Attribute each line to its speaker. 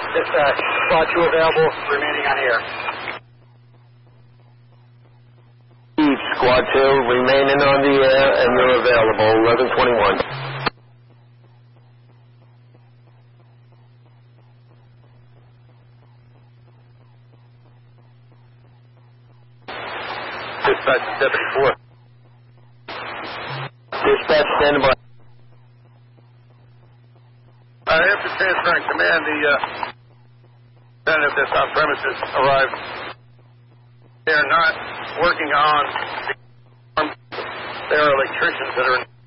Speaker 1: Dispatch, Squad 2 available, remaining on air.
Speaker 2: Squad 2, remaining on the air, and you're available, 1121.
Speaker 3: Dispatch, Deputy 4.
Speaker 2: Dispatch, standing by.
Speaker 3: After transferring command, the representative that's on premises arrived. They are not working on the... There are electricians that are in